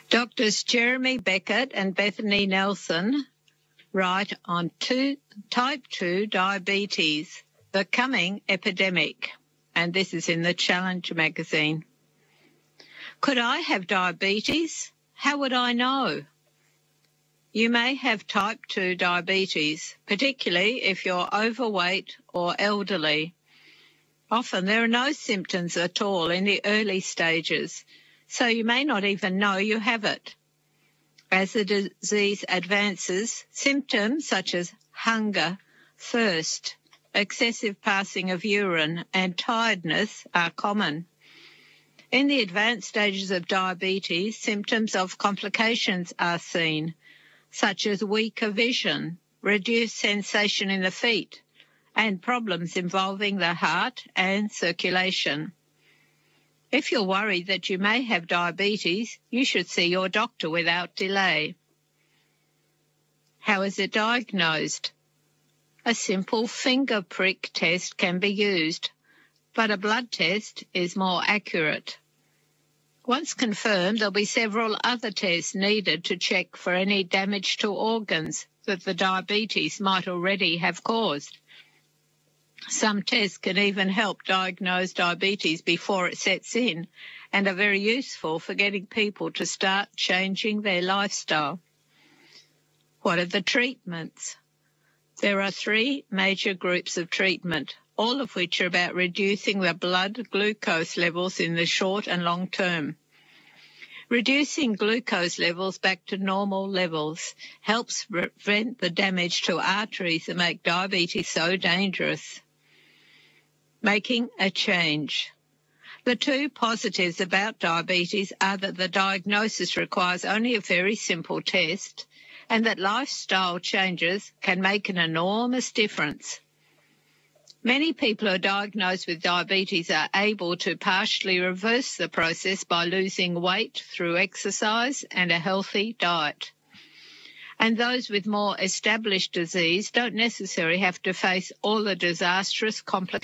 Doctors Jeremy Beckett and Bethany Nelson write on type 2 diabetes, the coming epidemic, and this is in the Challenge magazine. Could I have diabetes? How would I know? You may have type 2 diabetes, particularly if you're overweight or elderly. Often there are no symptoms at all in the early stages, so you may not even know you have it. As the disease advances, symptoms such as hunger, thirst, excessive passing of urine, and tiredness are common. In the advanced stages of diabetes, symptoms of complications are seen, such as weaker vision, reduced sensation in the feet, and problems involving the heart and circulation. If you're worried that you may have diabetes, you should see your doctor without delay. How is it diagnosed? A simple finger prick test can be used, but a blood test is more accurate. Once confirmed, there'll be several other tests needed to check for any damage to organs that the diabetes might already have caused. Some tests can even help diagnose diabetes before it sets in and are very useful for getting people to start changing their lifestyle. What are the treatments? There are 3 major groups of treatment, all of which are about reducing the blood glucose levels in the short and long term. Reducing glucose levels back to normal levels helps prevent the damage to arteries that make diabetes so dangerous. Making a change. The 2 positives about diabetes are that the diagnosis requires only a very simple test and that lifestyle changes can make an enormous difference. Many people who are diagnosed with diabetes are able to partially reverse the process by losing weight through exercise and a healthy diet. And those with more established disease don't necessarily have to face all the disastrous complications